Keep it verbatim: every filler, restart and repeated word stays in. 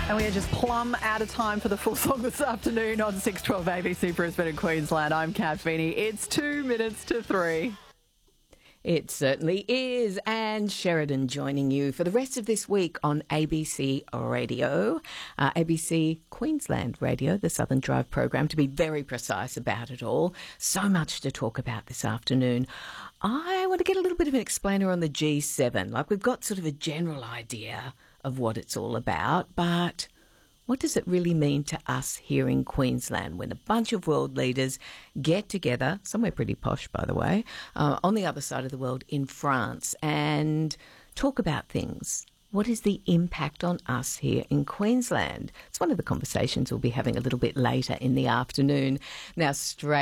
And we are just plumb out of time for the full song this afternoon on six twelve A B C Brisbane and Queensland. I'm Kat Feeney. It's two minutes to three. It certainly is. And Sheridan joining you for the rest of this week on A B C Radio, uh, A B C Queensland Radio, the Southern Drive program, to be very precise about it all. So much to talk about this afternoon. I want to get a little bit of an explainer on the G seven. Like, we've got sort of a general idea of what it's all about, but what does it really mean to us here in Queensland when a bunch of world leaders get together, somewhere pretty posh, by the way, uh, on the other side of the world in France, and talk about things? What is the impact on us here in Queensland? It's one of the conversations we'll be having a little bit later in the afternoon. Now, straight